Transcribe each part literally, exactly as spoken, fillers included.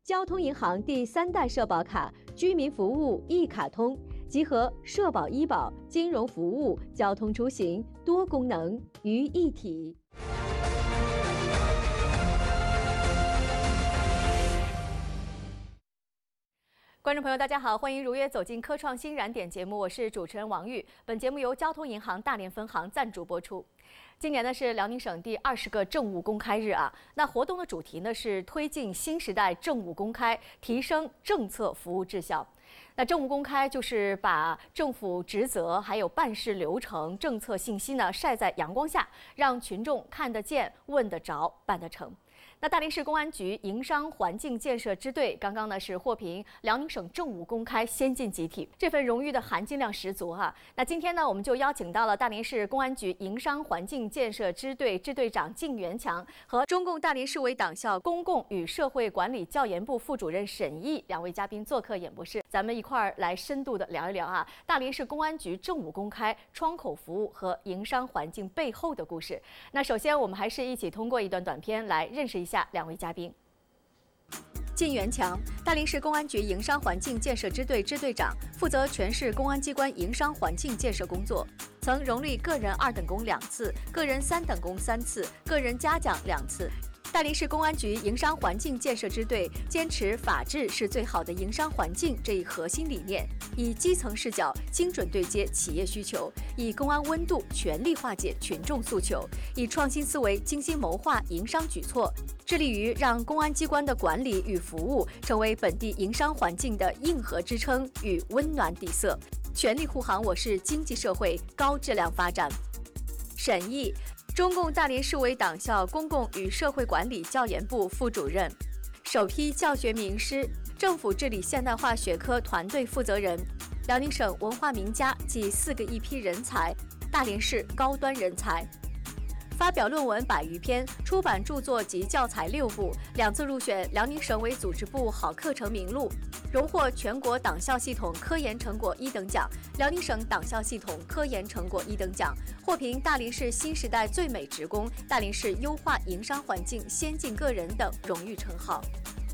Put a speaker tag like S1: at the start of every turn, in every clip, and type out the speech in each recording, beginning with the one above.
S1: 交通银行第三代社保卡居民服务一卡通，集合社保、医保、金融服务、交通出行多功能于一体。观众朋友，大家好，欢迎如约走进科创新燃点节目，我是主持人王玉。本节目由交通银行大连分行赞助播出。今年呢是辽宁省第二十个政务公开日啊，那活动的主题呢是推进新时代政务公开，提升政策服务质效。那政务公开就是把政府职责还有办事流程、政策信息呢晒在阳光下，让群众看得见、问得着、办得成。那大连市公安局营商环境建设支队刚刚呢是获评辽宁省政务公开先进集体，这份荣誉的含金量十足哈。那今天呢，我们就邀请到了大连市公安局营商环境建设支队支队长靳元强和中共大连市委党校公共与社会管理教研部副主任沈毅两位嘉宾做客演播室，咱们一块儿来深度的聊一聊啊，大连市公安局政务公开、窗口服务和营商环境背后的故事。那首先，我们还是一起通过一段短片来认识一下两位嘉宾。靳元强，大连市公安局营商环境建设支队支队长，负责全市公安机关营商环境建设工作，曾荣立个人二等功两次，个人三等功三次，个人嘉奖两次。大连市公安局营商环境建设支队坚持法治是最好的营商环境这一核心理念，以基层视角精准对接企业需求，以公安温度全力化解群众诉求，以创新思维精心谋划营商举措，致力于让公安机关的管理与服务成为本地营商环境的硬核支撑与温暖底色，全力护航我市经济社会高质量发展。沈毅，中共大连市委党校公共与社会管理教研部副主任，首批教学名师，政府治理现代化学科团队负责人，辽宁省文化名家及四个一批人才，大连市高端人才。发表论文百余篇，出版著作及教材六部，两次入选辽宁省委组织部好课程名录，荣获全国党校系统科研成果一等奖、辽宁省党校系统科研成果一等奖，获评大连市新时代最美职工、大连市优化营商环境先进个人等荣誉称号。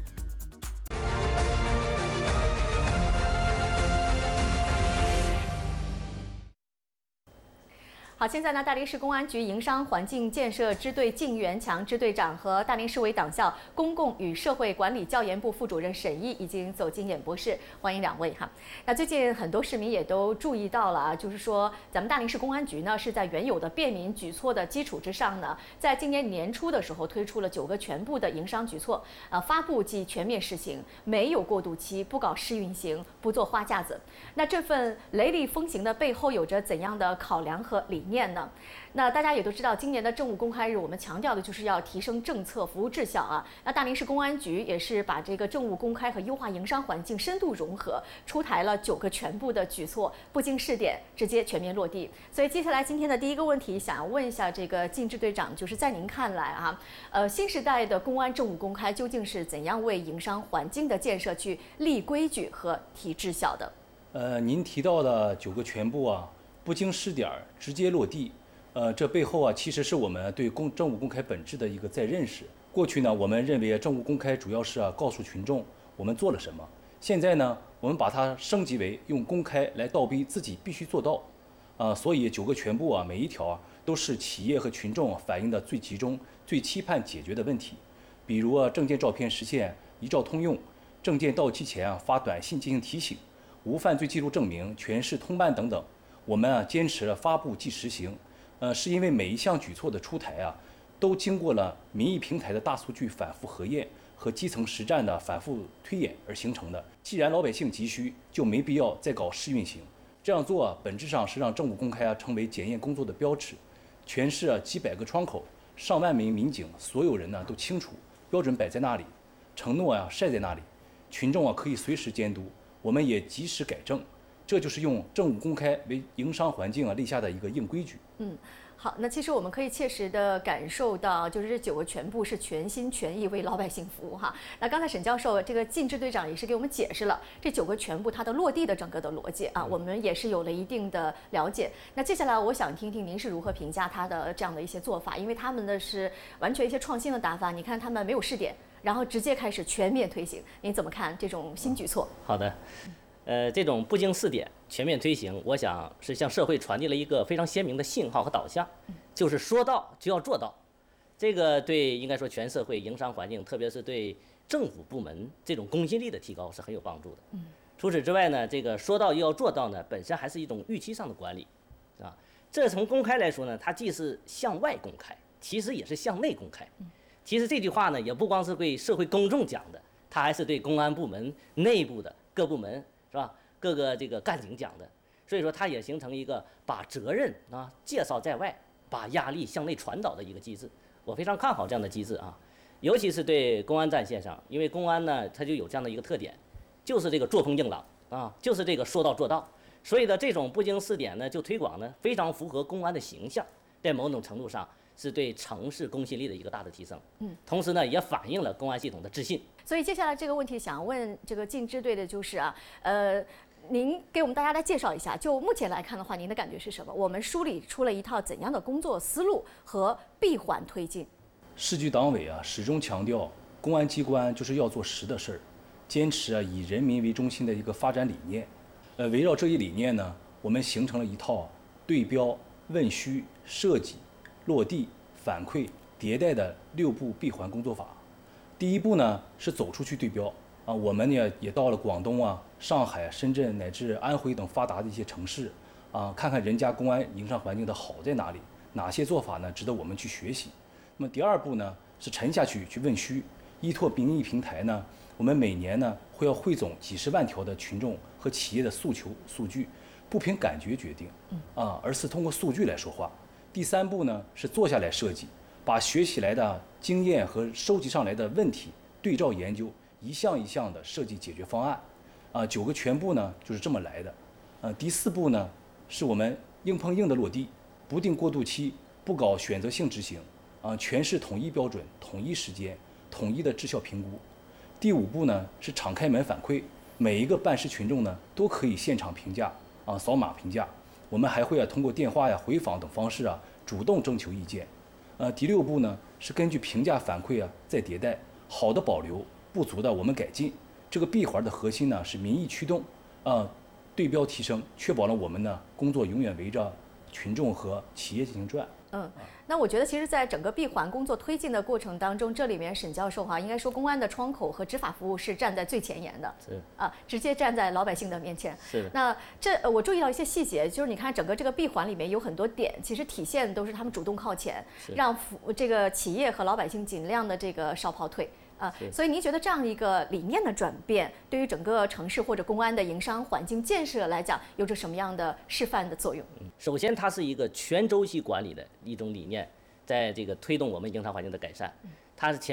S1: 好，现在呢，大连市公安局营商环境建设支队靳元强支队长和大连市委党校公共与社会管理教研部副主任沈毅已经走进演播室，欢迎两位哈。那最近很多市民也都注意到了啊，就是说咱们大连市公安局呢是在原有的便民举措的基础之上呢，在今年年初的时候推出了九个全部的营商举措，呃，发布即全面实行，没有过渡期，不搞试运行，不做花架子。那这份雷厉风行的背后有着怎样的考量和理念呢？那大家也都知道，今年的政务公开日，我们强调的就是要提升政策服务质效啊。那大连市公安局也是把这个政务公开和优化营商环境深度融合，出台了九个全部的举措，不经试点直接全面落地。所以接下来今天的第一个问题，想要问一下这个靳支队长，就是在您看来啊，呃，新时代的公安政务公开究竟是怎样为营商环境的建设去立规矩和提质效的？
S2: 呃，您提到的九个全部啊，不经试点直接落地，呃，这背后啊，其实是我们对公政务公开本质的一个再认识。过去呢，我们认为政务公开主要是啊告诉群众我们做了什么，现在呢，我们把它升级为用公开来倒逼自己必须做到，啊、呃，所以九个全部啊，每一条啊都是企业和群众反映的最集中、最期盼解决的问题。比如啊，证件照片实现一照通用，证件到期前啊发短信进行提醒，无犯罪记录证明全市通办等等。我们啊坚持了发布即实行，呃，是因为每一项举措的出台啊，都经过了民意平台的大数据反复核验和基层实战的反复推演而形成的。既然老百姓急需，就没必要再搞试运行。这样做啊，本质上是让政务公开啊成为检验工作的标尺。全市啊几百个窗口，上万名民警，所有人呢都清楚，标准摆在那里，承诺啊晒在那里，群众啊可以随时监督，我们也及时改正。这就是用政务公开为营商环境啊立下的一个硬规矩。
S1: 嗯，好，那其实我们可以切实的感受到，就是这九个全部是全心全意为老百姓服务哈。那刚才沈教授这个靳支队长也是给我们解释了这九个全部它的落地的整个的逻辑啊，我们也是有了一定的了解。那接下来我想听听您是如何评价他的这样的一些做法，因为他们的是完全一些创新的打法。你看他们没有试点。 然后直接开始全面推行。您怎么看这种新举措？
S3: 好的，呃，这种不经试点全面推行，我想是向社会传递了一个非常鲜明的信号和导向，就是说到就要做到。这个对应该说全社会营商环境，特别是对政府部门这种公信力的提高是很有帮助的。除此之外呢，这个说到又要做到呢，本身还是一种预期上的管理，啊，这从公开来说呢，它既是向外公开，其实也是向内公开。其实这句话呢，也不光是对社会公众讲的，它还是对公安部门内部的各部门是吧，各个这个干警讲的。所以说，它也形成一个把责任啊介绍在外，把压力向内传导的一个机制。我非常看好这样的机制啊，尤其是对公安战线上，因为公安呢，它就有这样的一个特点，就是这个作风硬朗啊，就是这个说到做到。所以呢，这种不经试点呢就推广呢，非常符合公安的形象，在某种程度上是对城市公信力的一个大的提升。嗯，同时呢，也反映了公安系统的自信。
S1: 所以接下来这个问题想问这个晋支队的就是啊，呃。您给我们大家来介绍一下，就目前来看的话，您的感觉是什么？我们梳理出了一套怎样的工作思路和闭环推进？
S2: 市局党委啊，始终强调公安机关就是要做实的事儿，坚持啊以人民为中心的一个发展理念。呃，围绕这一理念呢，我们形成了一套对标、问需、设计、落地、反馈、迭代的六步闭环工作法。第一步呢是走出去对标。啊，我们呢也到了广东啊、上海、深圳乃至安徽等发达的一些城市，啊，看看人家公安营商环境的好在哪里，哪些做法呢值得我们去学习。那么第二步呢是沉下去去问需，依托民意平台呢，我们每年呢会要汇总几十万条的群众和企业的诉求数据，不凭感觉决定，啊，而是通过数据来说话。第三步呢是坐下来设计，把学起来的经验和收集上来的问题对照研究。一项一项的设计解决方案，啊，九个全部呢就是这么来的。呃，第四步呢是我们硬碰硬的落地，不定过渡期，不搞选择性执行，啊，全市统一标准、统一时间、统一的质效评估。第五步呢是敞开门反馈，每一个办事群众呢都可以现场评价，啊，扫码评价。我们还会啊通过电话呀、回访等方式啊主动征求意见。呃，第六步呢是根据评价反馈啊再迭代，好的保留。不足的我们改进。这个闭环的核心呢是民意驱动，呃，对标提升，确保了我们呢工作永远围着群众和企业进行转。
S1: 嗯，那我觉得其实，在整个闭环工作推进的过程当中，这里面沈教授哈、啊，应该说公安的窗口和执法服务是站在最前沿的，
S3: 是
S1: 啊，直接站在老百姓的面前。
S3: 是的。
S1: 那这呃我注意到一些细节，就是你看整个这个闭环里面有很多点，其实体现都是他们主动靠前，让服这个企业和老百姓尽量的这个少跑腿。啊，所以您觉得这样一个理念的转变，对于整个城市或者公安的营商环境建设来讲，有着什么样的示范的作用？
S3: 嗯，首先它是一个全周期管理的一种理念，在这个推动我们营商环境的改善，它是前。